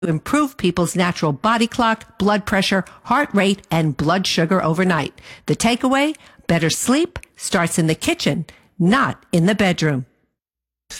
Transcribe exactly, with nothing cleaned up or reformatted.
improve people's natural body clock, blood pressure, heart rate, and blood sugar overnight. The takeaway, better sleep starts in the kitchen, not in the bedroom.